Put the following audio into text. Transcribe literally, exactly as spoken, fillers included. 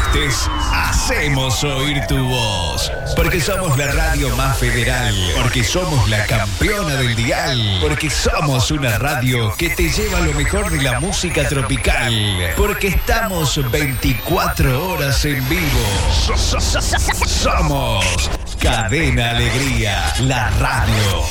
estés, hacemos oír tu voz. Porque somos la radio más federal. Porque somos la campeona del dial. Porque somos una radio que te lleva lo mejor de la música tropical. Porque estamos veinticuatro horas en vivo. Somos Cadena Alegría, la radio.